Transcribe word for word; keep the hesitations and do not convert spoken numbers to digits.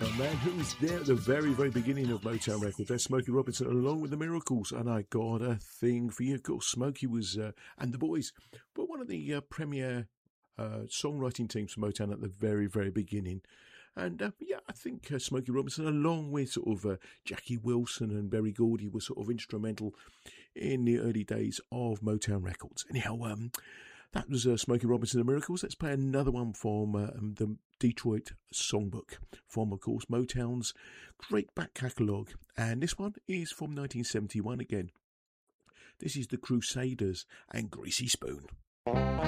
man who's there at the very, very beginning of Motown Records. That's Smokey Robinson along with the Miracles. And I got a thing for you. Of course, Smokey was, uh, and the boys, were one of the uh, premier uh, songwriting teams for Motown at the very, very beginning. And uh, yeah, I think uh, Smokey Robinson, along with sort of uh, Jackie Wilson and Berry Gordy, was sort of instrumental in the early days of Motown Records. Anyhow, um, that was uh, Smokey Robinson and the Miracles. Let's play another one from uh, the Detroit Songbook, from, of course, Motown's great back catalogue. And this one is from nineteen seventy-one again. This is the Crusaders and Greasy Spoon.